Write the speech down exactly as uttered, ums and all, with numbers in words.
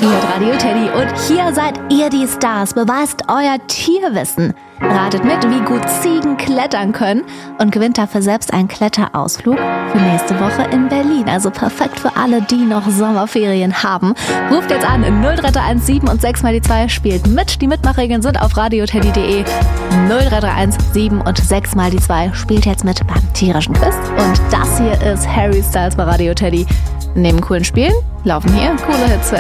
Hier hört Radio Teddy und hier seid ihr die Stars. Beweist euer Tierwissen. Ratet mit, wie gut Ziegen klettern können und gewinnt dafür selbst einen Kletterausflug für nächste Woche in Berlin. Also perfekt für alle, die noch Sommerferien haben. Ruft jetzt an null drei drei eins sieben und sechs mal die zwei. Spielt mit. Die Mitmachregeln sind auf radioteddy punkt de. null drei drei eins sieben und sechs mal die zwei. Spielt jetzt mit beim tierischen Quiz. Und das hier ist Harry Styles bei Radio Teddy. Neben coolen Spielen laufen hier coole Hits für